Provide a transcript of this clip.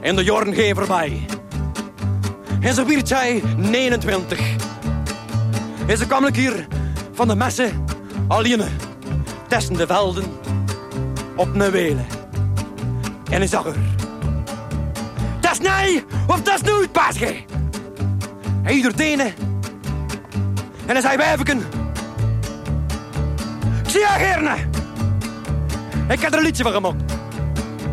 En de jaren gaan voorbij. En zo werd zij 29. En ze kwam hier van de messen alleen tussen de velden op een welen. En hij zag haar. Dat is nee of dat is nooit, paasje. Hij doet tenen. En hij zei wijfeken. Ik zie je gerne. Ik heb er een liedje van gemaakt.